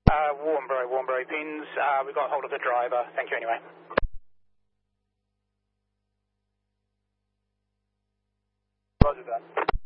Warnbro pins. We got hold of the driver. Thank you anyway. Roger that.